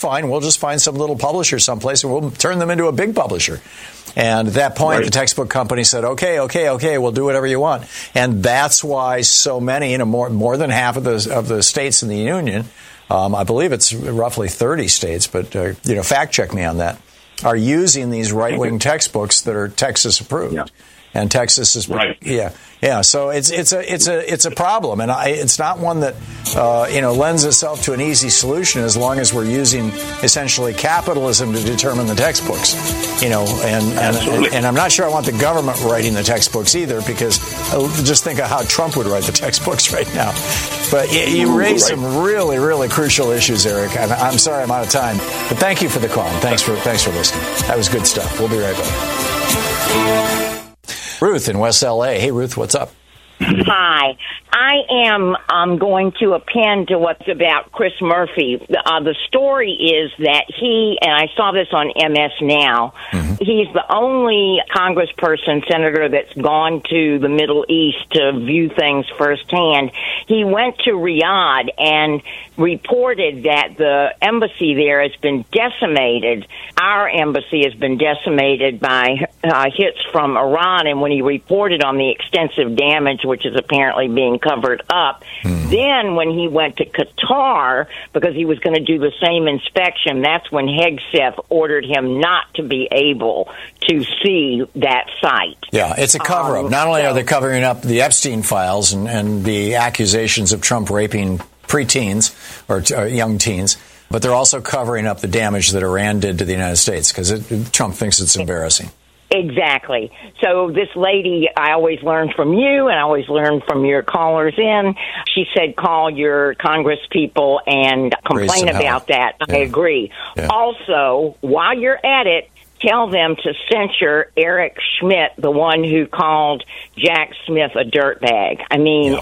fine. We'll just find some little publisher someplace and we'll turn them into a big publisher. And at that point, the textbook company said, okay, we'll do whatever you want. And that's why so many, more than half of the states in the union, I believe it's roughly 30 states, but, fact check me on that, are using these right-wing textbooks that are Texas approved. Yeah. And Texas is right. Yeah. So it's a problem, and it's not one that lends itself to an easy solution as long as we're using essentially capitalism to determine the textbooks. And I'm not sure I want the government writing the textbooks either, because just think of how Trump would write the textbooks right now. But you raised some really, really crucial issues, Eric. I'm sorry I'm out of time, but thank you for the call. And thanks for listening. That was good stuff. We'll be right back. Ruth in West L.A. Hey, Ruth, what's up? Hi. I am going to append to what's about Chris Murphy. The story is that he, and I saw this on MS Now, he's the only congressperson, senator that's gone to the Middle East to view things firsthand. He went to Riyadh and reported that the embassy there has been decimated. Our embassy has been decimated by hits from Iran, and when he reported on the extensive damage, which is apparently being covered up, then when he went to Qatar, because he was going to do the same inspection, that's when Hegseth ordered him not to be able to see that site. Yeah, it's a cover-up. Not only are they covering up the Epstein files and the accusations of Trump raping preteens or young teens, but they're also covering up the damage that Iran did to the United States, because Trump thinks it's embarrassing. Exactly. So this lady, I always learn from you, and I always learn from your callers in. She said, call your Congress people and complain about that. Yeah. I agree. Yeah. Also, while you're at it, tell them to censure Eric Schmidt, the one who called Jack Smith a dirtbag. I mean,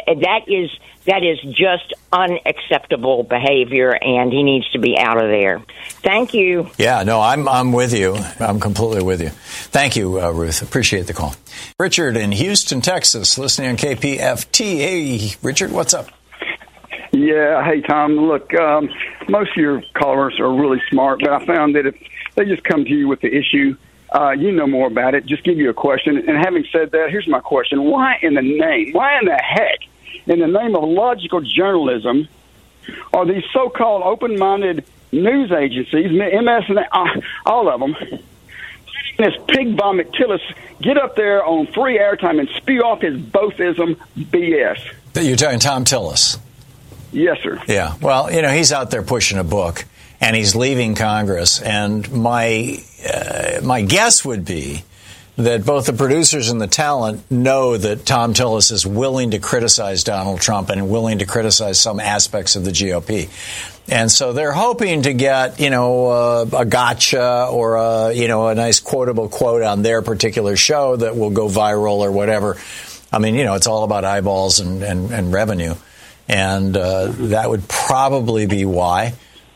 that is just unacceptable behavior, and he needs to be out of there. Thank you. Yeah, no, I'm with you. I'm completely with you. Thank you, Ruth. Appreciate the call. Richard in Houston, Texas, listening on KPFT. Hey, Richard, what's up? Yeah, hey, Tom. Look, most of your callers are really smart, but I found that if they just come to you with the issue, you know more about it, just give you a question. And having said that, here's my question. Why in the heck, in the name of logical journalism, are these so-called open-minded news agencies, MS and all of them, this pig vomit Tillis get up there on free airtime and spew off his boathism BS? You're talking Tom Tillis? Yes, sir. Yeah. Well, he's out there pushing a book, and he's leaving Congress. And my guess would be that both the producers and the talent know that Tom Tillis is willing to criticize Donald Trump and willing to criticize some aspects of the GOP. And so they're hoping to get, a gotcha or a nice quotable quote on their particular show that will go viral or whatever. I mean, it's all about eyeballs and revenue. And that would probably be why.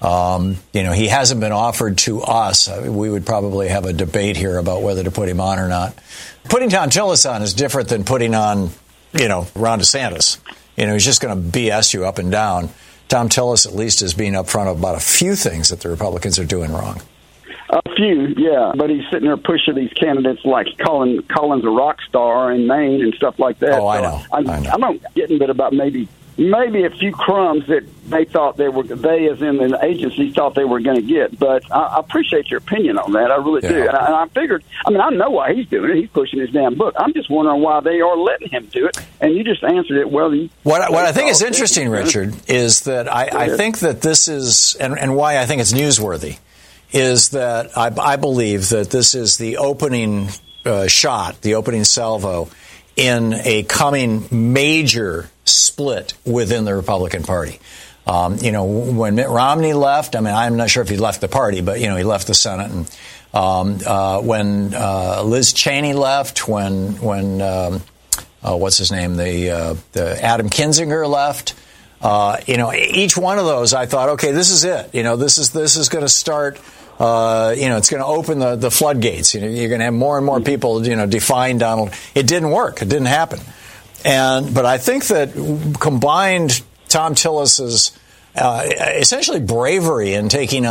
He hasn't been offered to us. We would probably have a debate here about whether to put him on or not. Putting Tom Tillis on is different than putting on, Ron DeSantis. He's just going to BS you up and down. Tom Tillis at least is being upfront about a few things that the Republicans are doing wrong. A few, yeah. But he's sitting there pushing these candidates like Collins a rock star in Maine and stuff like that. Oh, I know. I'm not getting bit about maybe a few crumbs that they thought they as in the agency thought they were going to get. But I appreciate your opinion on that. I really do. And I figured, I know why he's doing it. He's pushing his damn book. I'm just wondering why they are letting him do it. And you just answered it well. What I think is interesting, Richard, is that I think that this is, and why I think it's newsworthy, is that I believe that this is the opening shot, the opening salvo in a coming major split within the Republican Party. When Mitt Romney left, I'm not sure if he left the party, but, he left the Senate. And when Liz Cheney left, when what's his name, the Adam Kinzinger left, each one of those, I thought, okay, this is it. This is going to start. It's going to open the floodgates. You're going to have more and more people, define Donald. It didn't work. It didn't happen. But I think that combined Tom Tillis's essentially bravery in taking